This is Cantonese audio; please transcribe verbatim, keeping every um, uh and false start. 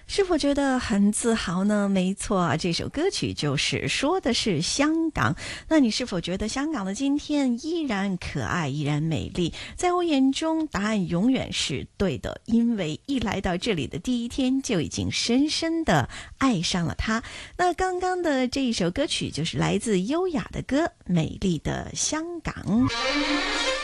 是否觉得很自豪呢？没错啊，这首歌曲就是说的是香港。那你是否觉得香港的今天依然可爱，依然美丽？在我眼中，答案永远是对的，因为一来到这里的第一天就已经深深的爱上了它。那刚刚的这一首歌曲就是来自优雅的歌《美丽的香港》。